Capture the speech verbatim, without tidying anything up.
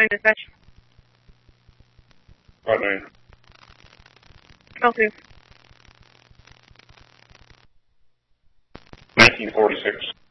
County Dispatch. What name? L two. nineteen forty-six.